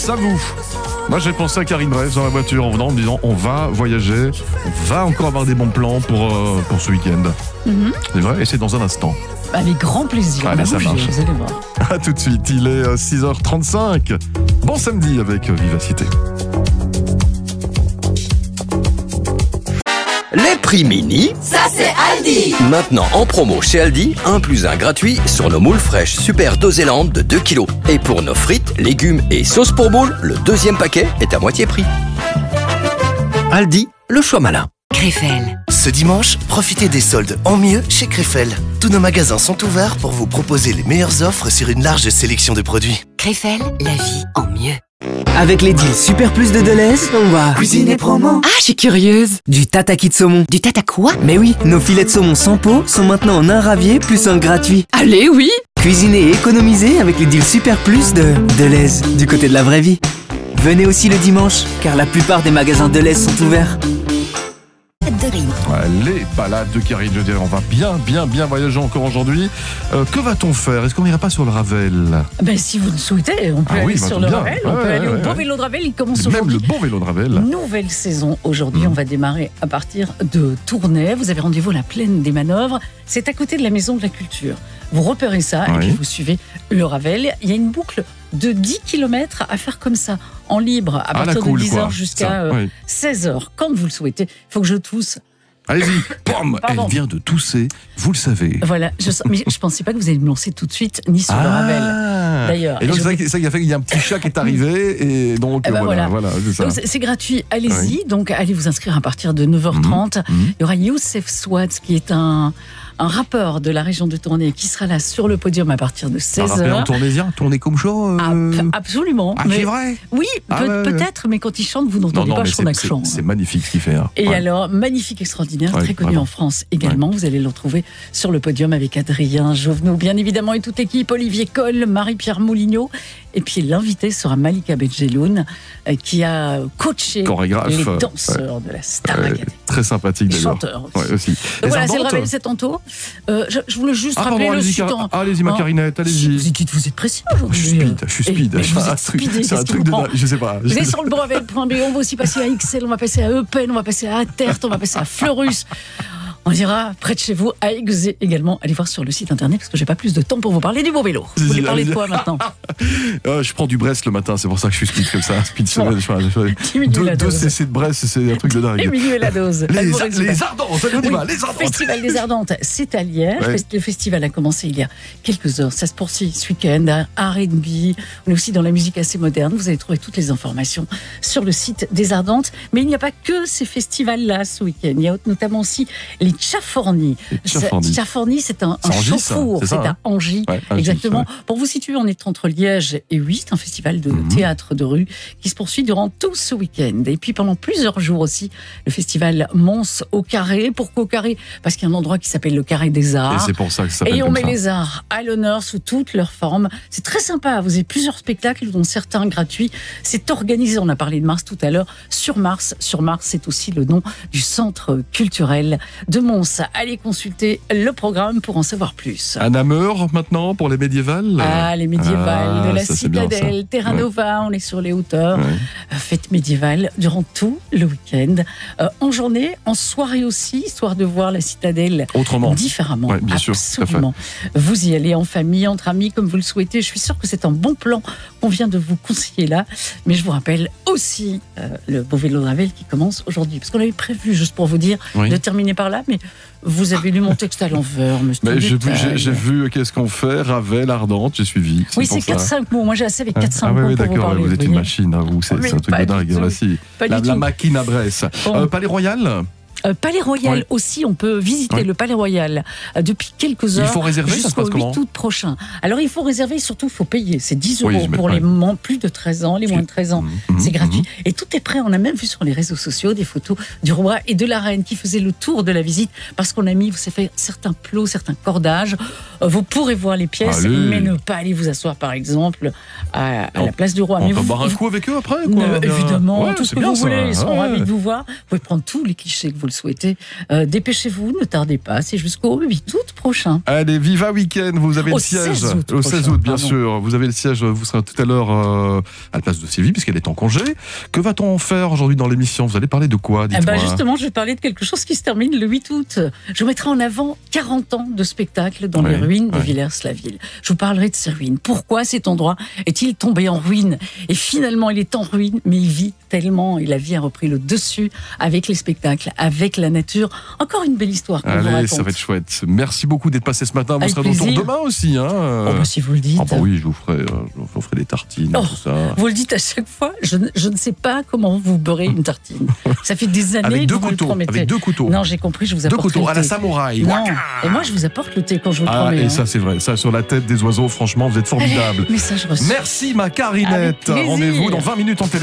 pense à vous. Moi, j'ai pensé à Karine Bress dans la voiture en venant, en me disant on va voyager, on va encore avoir des bons plans pour ce week-end. C'est vrai, et c'est dans un instant. Avec grand plaisir. Allez, ça marche. Vous allez voir. A tout de suite, il est 6h35. Bon samedi avec Vivacité. Les prix mini, ça c'est Aldi. maintenant en promo chez Aldi, 1 + 1 gratuit sur nos moules fraîches Super Doséland de 2 kg. Et pour nos frites, légumes et sauces pour moules, le deuxième paquet est à moitié prix. Aldi, le choix malin. Krefel. Ce dimanche, profitez des soldes en mieux chez Krefel. Tous nos magasins sont ouverts pour vous proposer les meilleures offres sur une large sélection de produits. Krefel, la vie en mieux. Avec les deals Super Plus de Deleuze, on va Cuisine promo. Ah, je suis curieuse. Du tataki de saumon. Du tata quoi? Mais oui, nos filets de saumon sans peau sont maintenant en un ravier plus un gratuit. Allez, oui. Cuisiner et économiser avec les deals Super Plus de Deleuze, du côté de la vraie vie. Venez aussi le dimanche, car la plupart des magasins Deleuze sont ouverts. Les balades de Karine, je dirais, on va bien voyager encore aujourd'hui. Que va-t-on faire? Est-ce qu'on n'ira pas sur le Ravel? Ben, si vous le souhaitez, on peut aller sur le Ravel, on peut aller au beau vélo de Ravel, il commence Même aujourd'hui. le bon vélo de Ravel. Nouvelle saison aujourd'hui, on va démarrer à partir de Tournai. Vous avez rendez-vous à la Plaine des Manœuvres, c'est à côté de la Maison de la Culture. Vous repérez ça et puis vous suivez le Ravel. Il y a une boucle de 10 km à faire comme ça, en libre, à partir de 10h jusqu'à 16h, quand vous le souhaitez. Il faut que je tousse. Allez-y, pom, elle vient de tousser, vous le savez. Voilà, mais je pensais pas que vous alliez me lancer tout de suite, ni sur le Ravel. D'ailleurs. Et donc c'est ça qui a fait qu'il y a un petit chat qui est arrivé, et donc voilà, c'est ça. Donc, c'est gratuit, allez-y. Donc allez vous inscrire à partir de 9h30. Il y aura Youssef Swat, qui est un rappeur de la région de Tournai, qui sera là sur le podium à partir de 16h. Un rappeur tournaisien, Tournai comme chaud Absolument. Ah, c'est vrai? Oui, peut-être, mais quand il chante, vous n'entendez pas son accent. C'est magnifique ce qu'il fait. Et alors, magnifique, extraordinaire, très connu en France également. Vous allez le retrouver sur le podium avec Adrien Jovenot, bien évidemment, et toute l'équipe, Olivier Coll, Marie-Pierre Moulignot. Et puis l'invité sera Malika Benjeloun, qui a coaché les danseurs de la Star Academy. Très sympathique d'ailleurs. Chanteurs aussi. Aussi. Donc voilà, c'est le Ravel, c'est tantôt. Je voulais juste rappeler le site. Allez-y, ma Carinette, allez-y. Vous êtes précis aujourd'hui. Je suis speed. C'est un truc de dingue, je sais pas. Vous êtes sur le Ravel.be, on va aussi passer à XL, on va passer à Eupen, on va passer à Atert, on va passer à Fleurus. On ira près de chez vous, à Aiguezé également. Allez voir sur le site internet parce que j'ai pas plus de temps pour vous parler du beau vélo. Vous voulez parler de quoi maintenant? Je prends du Brest le matin, c'est pour ça que je suis speed comme ça. Speed semaine, deux CC de Brest, c'est un truc de dingue. Diminuer la dose. Les Ardentes, on y va, les Ardentes. Festival des Ardentes, c'est à Liège. Le festival a commencé il y a quelques heures. Ça se poursuit ce week-end à R&B. On est aussi dans la musique assez moderne. Vous allez trouver toutes les informations sur le site des Ardentes. Mais il n'y a pas que ces festivals-là ce week-end. Il y a notamment aussi les Tchafornis. Tchafornis, c'est un chauffour, c'est à Angy, exactement. Pour vous situer, on est entre Liège et Huy, c'est un festival de théâtre de rue qui se poursuit durant tout ce week-end. Et puis pendant plusieurs jours aussi, le festival Mons au Carré. Pourquoi au Carré? Parce qu'il y a un endroit qui s'appelle le Carré des Arts. Et c'est pour ça que ça s'appelle Et on met les arts à l'honneur sous toutes leurs formes. C'est très sympa. Vous avez plusieurs spectacles, dont certains gratuits. C'est organisé, on a parlé de Mars tout à l'heure, sur Mars. Sur Mars, c'est aussi le nom du centre culturel de Mons. Allez consulter le programme pour en savoir plus. À Namur maintenant pour les médiévales. Les médiévales de la Citadelle, Terra Nova, on est sur les hauteurs. Fête médiévale durant tout le week-end. En journée, en soirée aussi, histoire de voir la Citadelle autrement, différemment. Bien sûr, absolument. Vous y allez en famille, entre amis, comme vous le souhaitez. Je suis sûre que c'est un bon plan qu'on vient de vous conseiller là. Mais je vous rappelle aussi le beau vélo de Ravel qui commence aujourd'hui. Parce qu'on avait prévu, juste pour vous dire, de terminer par là. Mais vous avez lu mon texte à l'envers. J'ai vu qu'est-ce qu'on fait, Ravel, Ardente, j'ai suivi. Oui, c'est 4-5 mots. Moi, j'ai assez avec 4-5 mots. Oui, d'accord, vous êtes une machine, vous, c'est un truc de dingue. La machine à Bresse. Palais Royal. Palais Royal aussi, on peut visiter le Palais Royal depuis quelques heures. Il faut réserver, ça se passe comment? Jusqu'au 8 août prochain. Alors il faut réserver, surtout il faut payer. C'est 10 € pour les plus de 13 ans, les moins de 13 ans. C'est gratuit. Et tout est prêt. On a même vu sur les réseaux sociaux des photos du roi et de la reine qui faisaient le tour de la visite parce qu'on a mis, vous savez, certains plots, certains cordages. Vous pourrez voir les pièces, mais ne pas aller vous asseoir, par exemple, à la place du roi. On peut boire un coup avec eux après, évidemment, tout ce que vous voulez. Ils seront ravis de vous voir. Vous pouvez prendre tous les clichés que vous le souhaitez. Dépêchez-vous, ne tardez pas, c'est jusqu'au 8 août prochain. Allez, Viva Weekend, vous avez Au le siège. 16 août Au 16 prochain, août, bien pardon. sûr. Vous avez le siège, vous serez tout à l'heure à la place de Sylvie, puisqu'elle est en congé. Que va-t-on faire aujourd'hui dans l'émission? Vous allez parler de quoi, dites-moi? Justement, je vais parler de quelque chose qui se termine le 8 août. Je mettrai en avant 40 ans de spectacle dans les ruines de Villers-la-Ville. Je vous parlerai de ces ruines. Pourquoi cet endroit est-il tombé en ruine? Et finalement, il est en ruine, mais il vit tellement, et la vie a repris le dessus avec les spectacles, avec la nature. Encore une belle histoire qu'on vous Allez, raconte. ça va être chouette. Merci beaucoup d'être passé ce matin. Vous Avec serez de retour plaisir. demain aussi. Hein. Si vous le dites. Oui, je vous ferai des tartines, tout ça. Vous le dites à chaque fois, je ne sais pas comment vous beurrez une tartine. Ça fait des années Avec que deux vous me le couteaux. promettez. Avec deux couteaux. Non, j'ai compris, je vous apporte Deux couteaux le à la thé. samouraï. Non, et moi je vous apporte le thé quand je vous le promets. Et hein. ça, c'est vrai. Ça, sur la tête des oiseaux, franchement, vous êtes formidable. Message reçu. Merci, ma Carinette. Avec plaisir. Rendez-vous dans 20 minutes en télé.